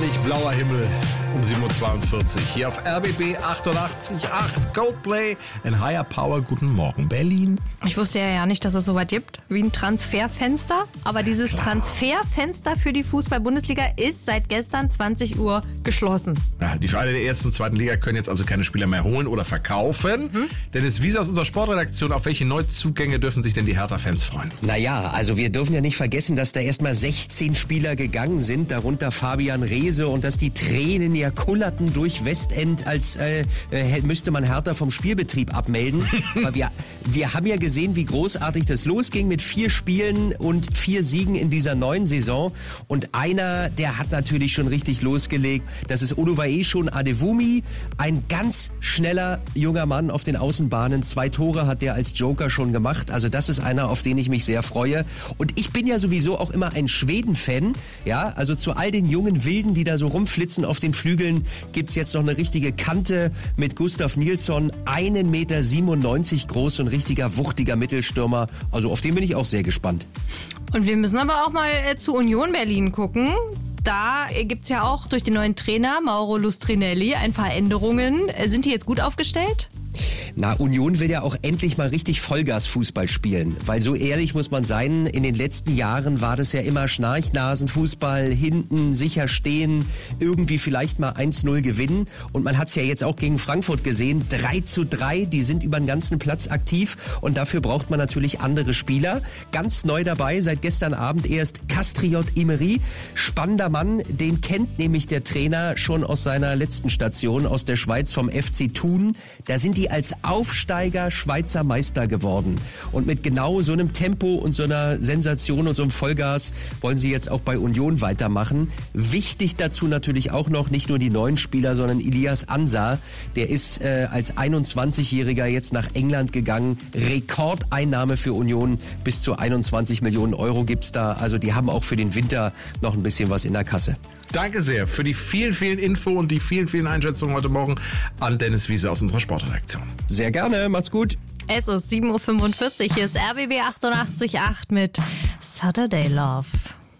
Herrlich blauer Himmel um 7.42 Uhr. Hier auf RBB 88.8 Coldplay in Higher Power. Guten Morgen, Berlin. Ich wusste ja nicht, dass es so was gibt wie ein Transferfenster. Aber dieses Transferfenster für die Fußball-Bundesliga ist seit gestern 20 Uhr geschlossen. Ja, die Vereine der ersten und zweiten Liga können jetzt also keine Spieler mehr holen oder verkaufen. Dennis Wiese aus unserer Sportredaktion, auf welche Neuzugänge dürfen sich denn die Hertha-Fans freuen? Naja, also wir dürfen ja nicht vergessen, dass da erstmal 16 Spieler gegangen sind, darunter Fabian Reese, und dass die Tränen ja kullerten durch Westend, als müsste man Hertha vom Spielbetrieb abmelden. Aber wir haben ja gesehen, wie großartig das losging mit 4 Spielen und 4 Siegen in dieser neuen Saison. Und einer, der hat natürlich schon richtig losgelegt. Das ist Oluwaseun Adewumi, ein ganz schneller junger Mann auf den Außenbahnen. 2 Tore hat der als Joker schon gemacht. Also das ist einer, auf den ich mich sehr freue. Und ich bin ja sowieso auch immer ein Schweden-Fan. Ja, also zu all den jungen Wilden, die da so rumflitzen auf den Flügeln, gibt's jetzt noch eine richtige Kante mit Gustav Nilsson. 1,97 Meter groß und richtiger, wuchtiger Mittelstürmer. Also auf den bin ich auch sehr gespannt. Und wir müssen aber auch mal zu Union Berlin gucken. Da gibt's ja auch durch den neuen Trainer Mauro Lustrinelli ein paar Änderungen. Sind die jetzt gut aufgestellt? Na, Union will ja auch endlich mal richtig Vollgas-Fußball spielen. Weil so ehrlich muss man sein, in den letzten Jahren war das ja immer Schnarchnasen-Fußball, hinten sicher stehen, irgendwie vielleicht mal 1-0 gewinnen. Und man hat es ja jetzt auch gegen Frankfurt gesehen, 3:3, die sind über den ganzen Platz aktiv. Und dafür braucht man natürlich andere Spieler. Ganz neu dabei, seit gestern Abend erst Kastriot Imeri. Spannender Mann, den kennt nämlich der Trainer schon aus seiner letzten Station aus der Schweiz vom FC Thun. Da sind die als Aufsteiger Schweizer Meister geworden. Und mit genau so einem Tempo und so einer Sensation und so einem Vollgas wollen sie jetzt auch bei Union weitermachen. Wichtig dazu natürlich auch noch nicht nur die neuen Spieler, sondern Ilias Ansar. Der ist als 21-Jähriger jetzt nach England gegangen. Rekordeinnahme für Union. Bis zu 21 Millionen Euro gibt's da. Also die haben auch für den Winter noch ein bisschen was in der Kasse. Danke sehr für die vielen Info und die vielen Einschätzungen heute Morgen an Dennis Wiese aus unserer Sportredaktion. Sehr gerne, macht's gut. Es ist 7.45 Uhr, hier ist RBB 88.8 mit Saturday Love.